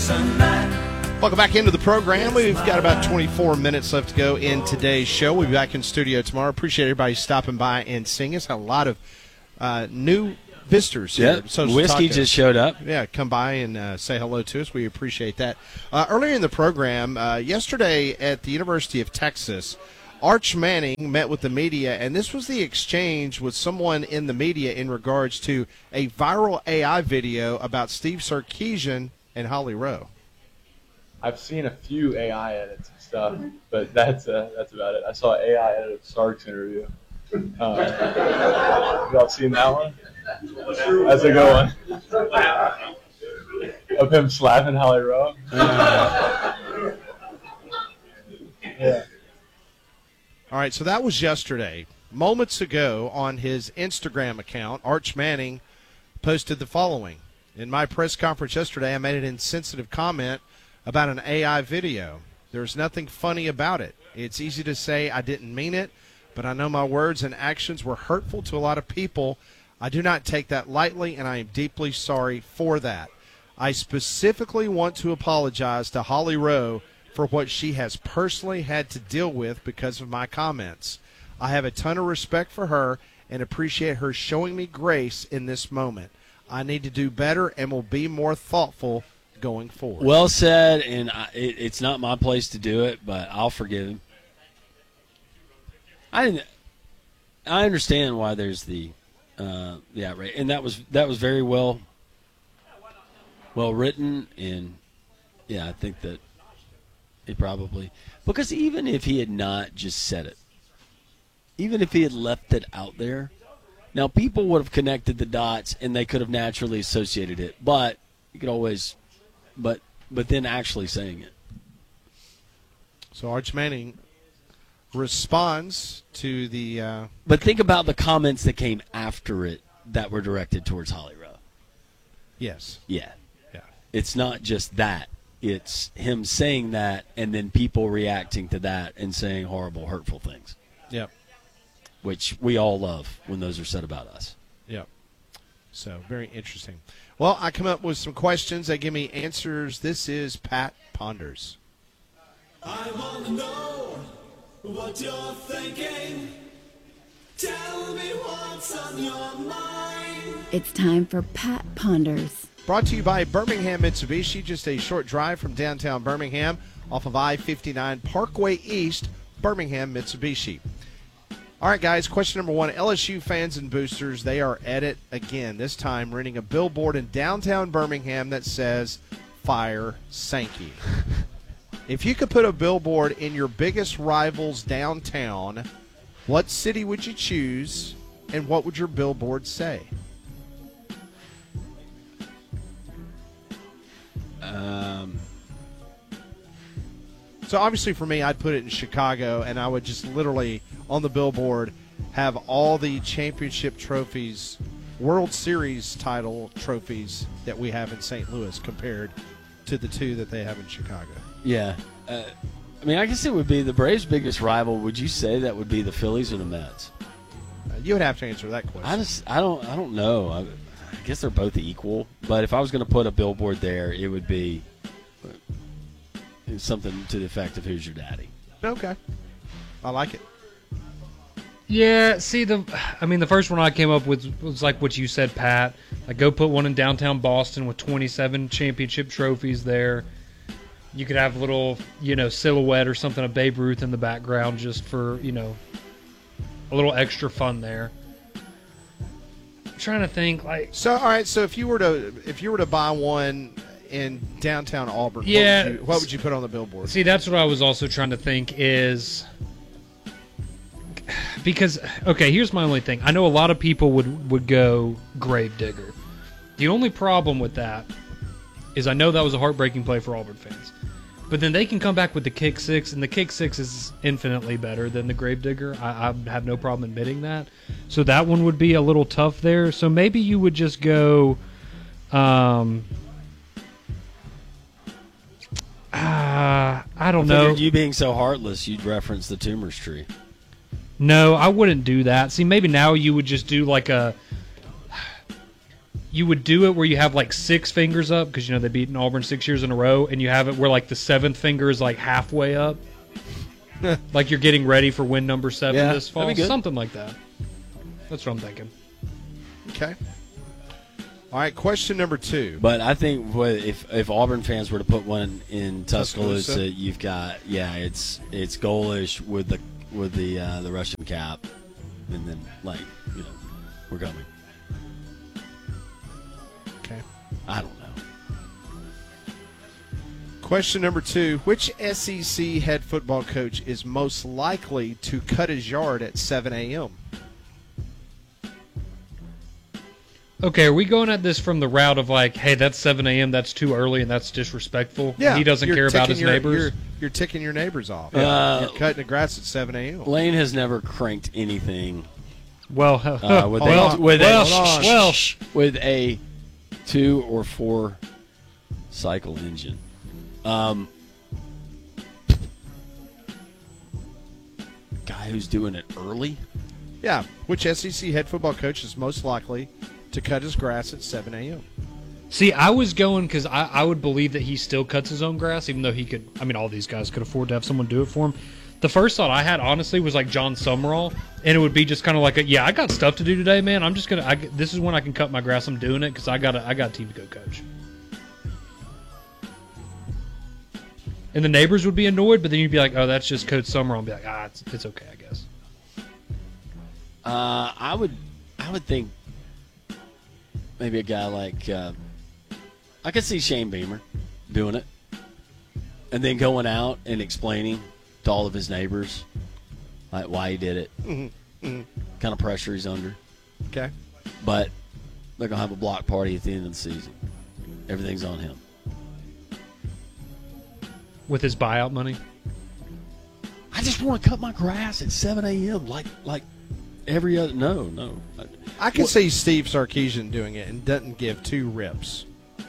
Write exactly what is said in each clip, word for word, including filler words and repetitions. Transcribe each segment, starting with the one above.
Welcome back into the program. We've got about twenty-four minutes left to go in today's show. We'll be back in studio tomorrow. Appreciate everybody stopping by and seeing us. Had a lot of uh, new visitors here. Yeah, Whiskey just showed up. Yeah, come by and uh, say hello to us. We appreciate that. Uh, earlier in the program, uh, yesterday at the University of Texas, Arch Manning met with the media, and this was the exchange with someone in the media in regards to a viral A I video about Steve Sarkisian and Holly Rowe. I've seen a few A I edits and stuff, but that's uh, that's about it. I saw an A I edit of Sark's interview. Uh, y'all seen that one? That's a good one. Of him slapping Holly Rowe. Yeah. All right, so that was yesterday. Moments ago on his Instagram account, Arch Manning posted the following. In my press conference yesterday, I made an insensitive comment about an A I video. There's nothing funny about it. It's easy to say I didn't mean it, but I know my words and actions were hurtful to a lot of people. I do not take that lightly, and I am deeply sorry for that. I specifically want to apologize to Holly Rowe for what she has personally had to deal with because of my comments. I have a ton of respect for her and appreciate her showing me grace in this moment. I need to do better and will be more thoughtful going forward. Well said, and I, it, it's not my place to do it, but I'll forgive him. I didn't. I understand why there's the uh, the outrage, and that was that was very well well written, and yeah, I think that he probably, because even if he had not just said it, even if he had left it out there, now people would have connected the dots and they could have naturally associated it, but you could always. But but then actually saying it. So Arch Manning responds to the. Uh, but think about the comments that came after it that were directed towards Holly Rowe. Yes. Yeah. Yeah. It's not just that. It's him saying that and then people reacting to that and saying horrible, hurtful things. Yep. Which we all love when those are said about us. Yep. So very interesting. Well, I come up with some questions. They give me answers. This is Pat Ponders. I want to know what you're thinking. Tell me what's on your mind. It's time for Pat Ponders. Brought to you by Birmingham Mitsubishi, just a short drive from downtown Birmingham off of I fifty-nine Parkway East, Birmingham Mitsubishi. All right, guys, question number one. L S U fans and boosters, they are at it again, this time renting a billboard in downtown Birmingham that says, Fire Sankey. If you could put a billboard in your biggest rival's downtown, what city would you choose, and what would your billboard say? Um... So obviously for me, I'd put it in Chicago, and I would just literally, on the billboard, have all the championship trophies, World Series title trophies that we have in Saint Louis compared to the two that they have in Chicago. Yeah. Uh, I mean, I guess it would be the Braves' biggest rival. Would you say that would be the Phillies or the Mets? Uh, you would have to answer that question. I just, I don't, I don't know. I, I guess they're both equal. But if I was going to put a billboard there, it would be something to the effect of "Who's your daddy?" Okay, I like it. Yeah, see, the I mean, the first one I came up with was like what you said, Pat. Like, go put one in downtown Boston with twenty-seven championship trophies there. You could have a little, you know, silhouette or something of Babe Ruth in the background just for, you know, a little extra fun there. I'm trying to think, like... So, all right, so if you were to if you were to buy one in downtown Auburn, yeah, what would you, what would you put on the billboard? See, that's what I was also trying to think is... Because, okay, here's my only thing. I know a lot of people would, would go Gravedigger. The only problem with that is I know that was a heartbreaking play for Auburn fans. But then they can come back with the kick six, and the kick six is infinitely better than the Gravedigger. I, I have no problem admitting that. So that one would be a little tough there. So maybe you would just go... Um, uh, I don't I know. You being so heartless, you'd reference the Tumors tree. No, I wouldn't do that. See, maybe now you would just do like a... you would do it where you have like six fingers up because you know they've beaten Auburn six years in a row, and you have it where like the seventh finger is like halfway up, like you're getting ready for win number seven Yeah, this fall, that'd be good. something like that. That's what I'm thinking. Okay. All right, question number two. But I think what, if if Auburn fans were to put one in Tuscaloosa, Tuscaloosa? you've got yeah, it's it's goalish with the with the uh, the Russian cap, and then like you know we're coming. Okay. I don't know. Question number two. Which S E C head football coach is most likely to cut his yard at seven a.m.? Okay, are we going at this from the route of like, hey, that's seven a.m., that's too early, and that's disrespectful? Yeah. He doesn't you're care about ticking his your- neighbors? You're, you're ticking your neighbors off. Uh, you're cutting the grass at seven a.m. Lane has never cranked anything Well, uh, with well, a, with well, a well, with a two or four cycle engine. Um, guy who's doing it early. Yeah. Which S E C head football coach is most likely to cut his grass at seven a.m.? See, I was going because I, I would believe that he still cuts his own grass, even though he could. I mean, all these guys could afford to have someone do it for him. The first thought I had, honestly, was like John Summerall, and it would be just kind of like, a, yeah, I got stuff to do today, man. I'm just gonna. I, this is when I can cut my grass. I'm doing it because I got a, I got a team to go coach. And the neighbors would be annoyed, but then you'd be like, oh, that's just Coach Summerall, and be like, ah, it's, it's okay, I guess. Uh, I would, I would think maybe a guy like uh, I could see Shane Beamer doing it, and then going out and explaining to all of his neighbors like why he did it, Mm-hmm. Mm-hmm. kind of pressure he's under. Okay. But they're gonna have a block party at the end of the season. Everything's on him. With his buyout money. I just want to cut my grass at seven a.m. like like every other. No, no. I can see Steve Sarkisian doing it and doesn't give two rips.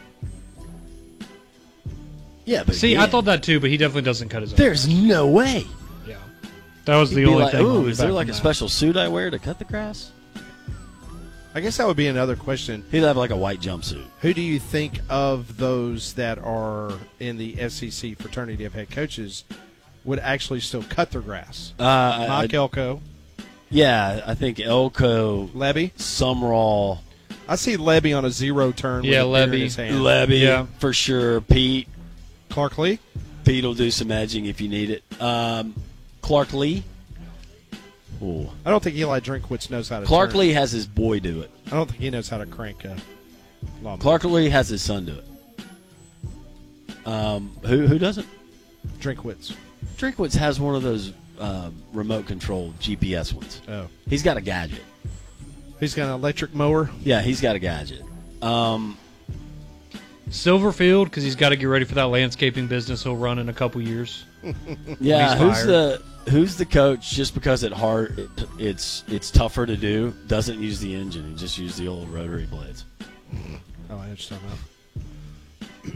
Yeah, but See, yeah, I thought that too, but he definitely doesn't cut his own. there's no way. Yeah, that was the He'd be only like, thing. ooh, holding is back there like from a that. special suit I wear to cut the grass? I guess that would be another question. He'd have like a white jumpsuit. Who do you think of those that are in the S E C fraternity of head coaches would actually still cut their grass? Uh, I- Mike Elko, yeah, I think Elko, Levy. Sumrall, I see Levy on a zero turn. Yeah, with a beer in Levy. his hand. Levy, Yeah. for sure. Pete, Clark Lee. Pete will do some edging if you need it. Um, Clark Lee. Ooh. I don't think Eli Drinkwitz knows how to. Clark turn. Lee has his boy do it. I don't think he knows how to crank a lawnmower. Clark Lee has his son do it. Um, who who doesn't? Drinkwitz. Drinkwitz has one of those uh, remote controlled G P S ones. Oh, He's got a gadget. he's got an electric mower. Yeah, he's got a gadget. Um, Silverfield, because he's got to get ready for that landscaping business he'll run in a couple years. yeah, He's who's fired. the who's the coach? Just because it hard, it, it's it's tougher to do. Doesn't use the engine. He just use the old rotary blades. Oh, I understand that.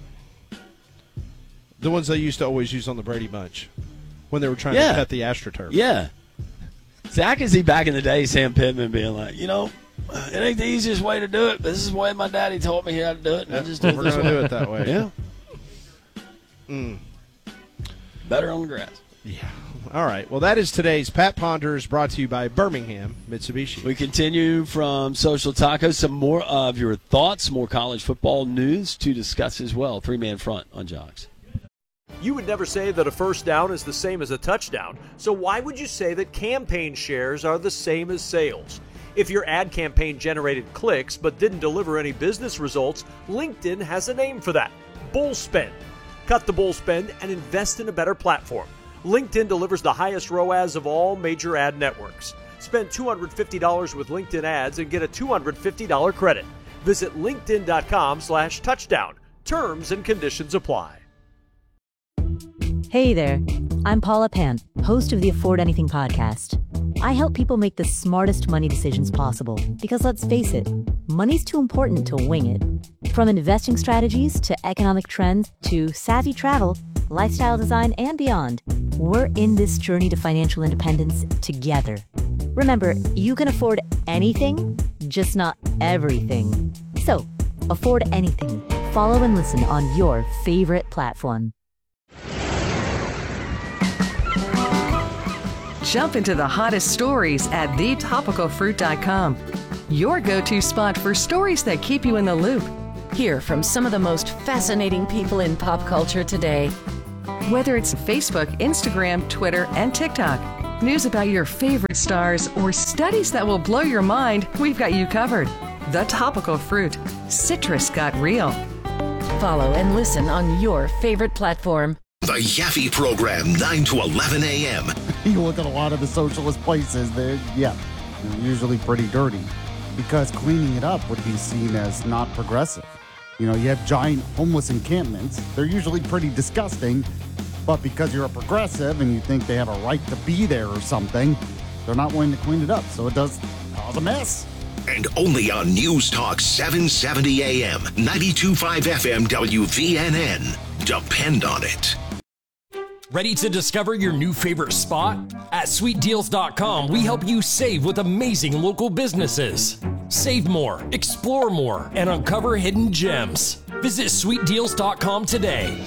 The ones they used to always use on the Brady Bunch when they were trying Yeah. to cut the AstroTurf. Yeah. See, I can see back in the day Sam Pittman being like, you know, it ain't the easiest way to do it, but this is the way my daddy told me how to do it, and I just do it We're this going to way. do it that way. Yeah. Mm. Better on the grass. Yeah. All right. Well, that is today's Pat Ponders, brought to you by Birmingham Mitsubishi. We continue from Social Tacos. Some more of your thoughts, more college football news to discuss as well. Three-man front on Jocks. You would never say that a first down is the same as a touchdown, so why would you say that campaign shares are the same as sales? If your ad campaign generated clicks but didn't deliver any business results, LinkedIn has a name for that: bull spend. Cut the bull spend and invest in a better platform. LinkedIn delivers the highest R O A S of all major ad networks. Spend two hundred fifty dollars with LinkedIn ads and get a two hundred fifty dollars credit. Visit linkedin.com slash touchdown. Terms and conditions apply. Hey there, I'm Paula Pan, host of the Afford Anything podcast. I help people make the smartest money decisions possible because, let's face it, money's too important to wing it. From investing strategies to economic trends to savvy travel, lifestyle design, and beyond, we're in this journey to financial independence together. Remember, you can afford anything, just not everything. So, Afford Anything. Follow and listen on your favorite platform. Jump into the hottest stories at the topical fruit dot com. Your go-to spot for stories that keep you in the loop. Hear from some of the most fascinating people in pop culture today. Whether it's Facebook, Instagram, Twitter, and TikTok, news about your favorite stars, or studies that will blow your mind, we've got you covered. The Topical Fruit. Citrus got real. Follow and listen on your favorite platform. The Yaffe Program, nine to eleven a.m. You look at a lot of the socialist places, they're, yeah, they're usually pretty dirty because cleaning it up would be seen as not progressive. You know, you have giant homeless encampments. They're usually pretty disgusting, but because you're a progressive and you think they have a right to be there or something, they're not willing to clean it up. So it does cause a mess. And only on News Talk seven seventy A M, ninety-two point five F M W V N N. Depend on it. Ready to discover your new favorite spot? At sweet deals dot com, we help you save with amazing local businesses. Save more, explore more, and uncover hidden gems. Visit sweet deals dot com today.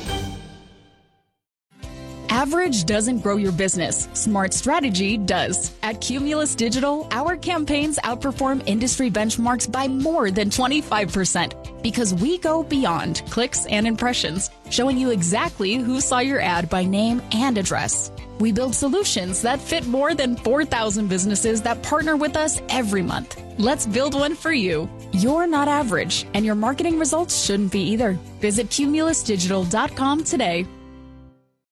Average doesn't grow your business. Smart strategy does. At Cumulus Digital, our campaigns outperform industry benchmarks by more than twenty-five percent because we go beyond clicks and impressions, showing you exactly who saw your ad by name and address. We build solutions that fit more than four thousand businesses that partner with us every month. Let's build one for you. You're not average, and your marketing results shouldn't be either. Visit Cumulus Digital dot com today.